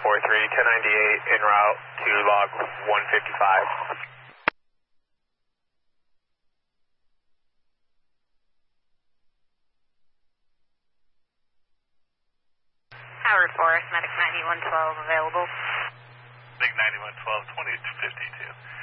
1098 en route to log 155. Howard Forest, Medic 9112 available. Medic 9112, 2852.